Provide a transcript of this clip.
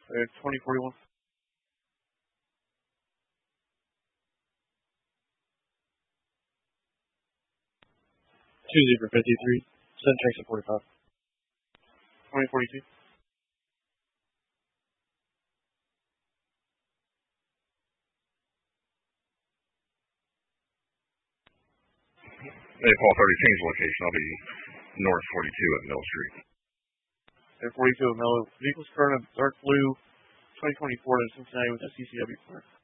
2041. Tuesday for 53. Send checks at 45. 2042. Hey, Paul 30, change location. I'll be north 42 at Mill Street. At 42 at Mill. Vehicles current dark blue 2024 to Cincinnati with a CCW plan.